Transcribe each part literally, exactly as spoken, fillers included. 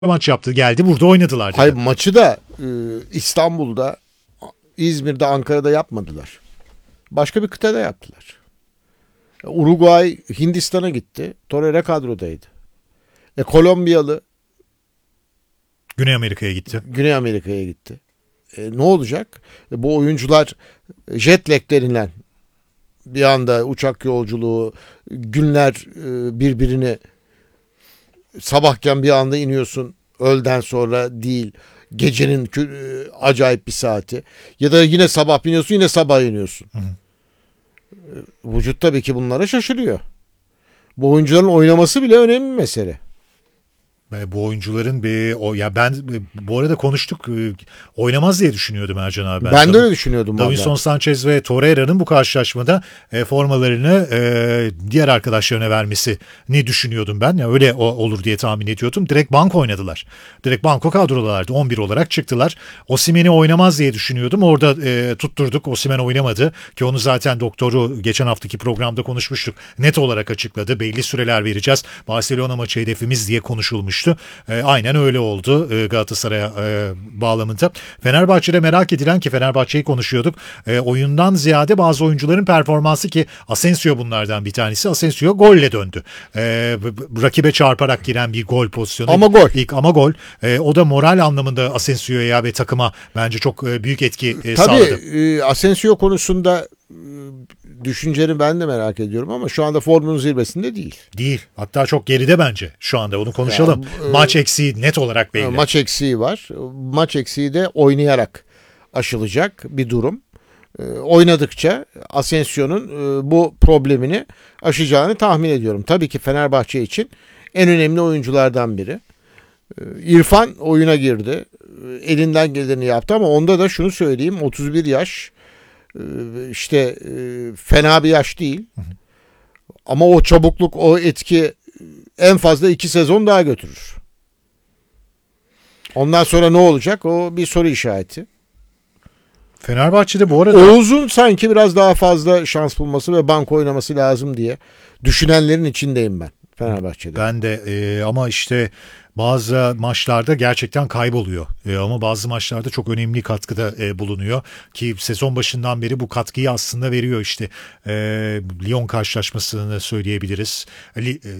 maç yaptı. Geldi burada oynadılar. Hayır, maçı da e, İstanbul'da, İzmir'de, Ankara'da yapmadılar. Başka bir kıtada yaptılar. Uruguay Hindistan'a gitti. Torreira kadrodaydı. E, Kolombiyalı Güney Amerika'ya gitti. Güney Amerika'ya gitti. E, ne olacak? E, bu oyuncular jet lag denilen bir anda uçak yolculuğu, günler e, birbirini, sabahken bir anda iniyorsun, öğleden sonra değil, gecenin e, acayip bir saati, ya da yine sabah biniyorsun, yine sabah iniyorsun. Hı hı. E, vücut tabii ki bunlara şaşırıyor. Bu oyuncuların oynaması bile önemli bir mesele. Bu oyuncuların bir o ya ben bu arada konuştuk, oynamaz diye düşünüyordum Ercan abi. Ben, ben de öyle düşünüyordum. Davinson Sanchez ve Torreira'nın bu karşılaşmada e, formalarını e, diğer arkadaşlarına vermesini düşünüyordum ben. Ya öyle o, olur diye tahmin ediyordum. Direkt banko oynadılar. Direkt banko kadrolardı. on bir olarak çıktılar. Osimhen'i oynamaz diye düşünüyordum. Orada e, tutturduk. Osimhen oynamadı ki onu zaten doktoru geçen haftaki programda konuşmuştuk. Net olarak açıkladı. Belli süreler vereceğiz. Barcelona maçı hedefimiz diye konuşulmuş. E, aynen öyle oldu e, Galatasaray'a e, bağlamında. Fenerbahçe'de merak edilen, ki Fenerbahçe'yi konuşuyorduk. E, oyundan ziyade bazı oyuncuların performansı, ki Asensio bunlardan bir tanesi. Asensio golle döndü. E, rakibe çarparak giren bir gol pozisyonu. Ama gol. İlk ama gol. E, o da moral anlamında Asensio'ya ve takıma bence çok e, büyük etki e, Tabii, sağladı. Tabii e, Asensio konusunda düşünceni ben de merak ediyorum ama şu anda formunun zirvesinde değil. Değil. Hatta çok geride bence şu anda. Onu konuşalım. Yani, maç eksiği net olarak belli. Maç eksiği var. Maç eksiği de oynayarak aşılacak bir durum. Oynadıkça Asensio'nun bu problemini aşacağını tahmin ediyorum. Tabii ki Fenerbahçe için en önemli oyunculardan biri. İrfan oyuna girdi. Elinden geleni yaptı ama onda da şunu söyleyeyim. otuz bir yaş. İşte fena bir yaş değil. Hı hı. Ama o çabukluk, o etki en fazla iki sezon daha götürür. Ondan sonra ne olacak? O bir soru işareti. Fenerbahçe'de bu arada Oğuz'un sanki biraz daha fazla şans bulması ve banko oynaması lazım diye düşünenlerin içindeyim ben Fenerbahçe'de. Ben de e, ama işte bazı maçlarda gerçekten kayboluyor. E, ama bazı maçlarda çok önemli katkıda e, bulunuyor. Ki sezon başından beri bu katkıyı aslında veriyor işte. E, Lyon karşılaşmasını söyleyebiliriz. Li, e,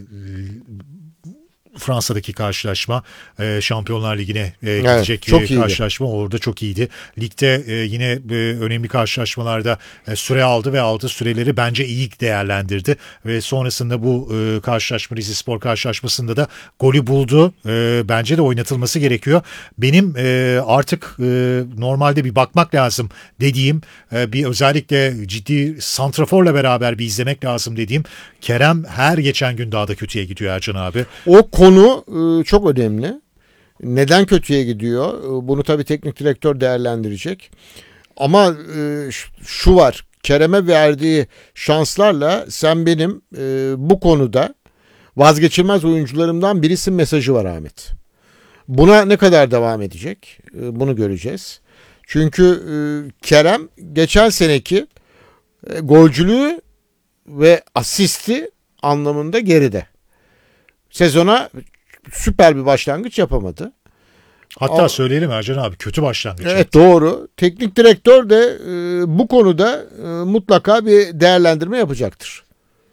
Fransa'daki karşılaşma, e, Şampiyonlar Ligi'ne e, gidecek evet, e, karşılaşma. Iyiydi. Orada çok iyiydi. Ligde e, yine e, önemli karşılaşmalarda e, süre aldı ve aldığı süreleri bence iyi değerlendirdi. Ve sonrasında bu e, karşılaşma, Rizespor karşılaşmasında da golü buldu. E, bence de oynatılması gerekiyor. Benim e, artık e, normalde bir bakmak lazım dediğim, e, bir özellikle ciddi santraforla beraber bir izlemek lazım dediğim Kerem her geçen gün daha da kötüye gidiyor Ercan abi. O konu çok önemli. Neden kötüye gidiyor? Bunu tabii teknik direktör değerlendirecek. Ama şu var. Kerem'e verdiği şanslarla sen benim bu konuda vazgeçilmez oyuncularımdan birisin mesajı var Ahmet. Buna ne kadar devam edecek? Bunu göreceğiz. Çünkü Kerem geçen seneki golcülüğü ve asisti anlamında geride. Sezona süper bir başlangıç yapamadı. Hatta Ama, söyleyelim Ercan abi, kötü başlangıç. Evet yaptı. Doğru. Teknik direktör de e, bu konuda e, mutlaka bir değerlendirme yapacaktır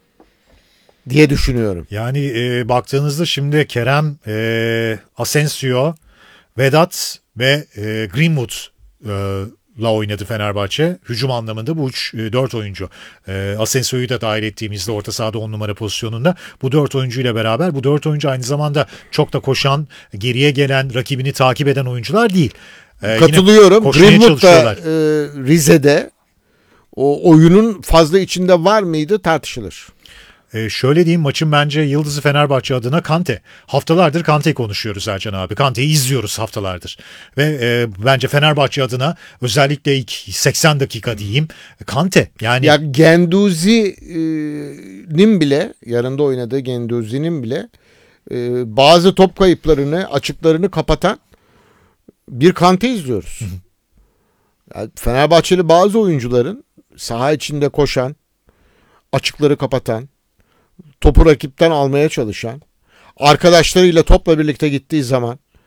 diye düşünüyorum. Yani e, baktığınızda şimdi Kerem, e, Asensio, Vedat ve e, Greenwood e, la oynadı Fenerbahçe. Hücum anlamında bu üç dört oyuncu. E, Asensio'yu da dahil ettiğimizde orta sahada on numara pozisyonunda bu dört oyuncuyla beraber, bu dört oyuncu aynı zamanda çok da koşan, geriye gelen, rakibini takip eden oyuncular değil. E, Katılıyorum. Greenwood da e, Rize'de o oyunun fazla içinde var mıydı tartışılır. Ee, şöyle diyeyim, maçın bence yıldızı Fenerbahçe adına Kante. Haftalardır Kante'yi konuşuyoruz Ercan abi. Kante'yi izliyoruz haftalardır. Ve e, bence Fenerbahçe adına özellikle ilk seksen dakika diyeyim Kante. Yani ya Genduzi'nin bile, yanında oynadığı Genduzi'nin bile e, bazı top kayıplarını, açıklarını kapatan bir Kante izliyoruz. Hı hı. Yani Fenerbahçeli bazı oyuncuların saha içinde koşan, açıkları kapatan, topu rakipten almaya çalışan, arkadaşlarıyla topla birlikte gittiği zaman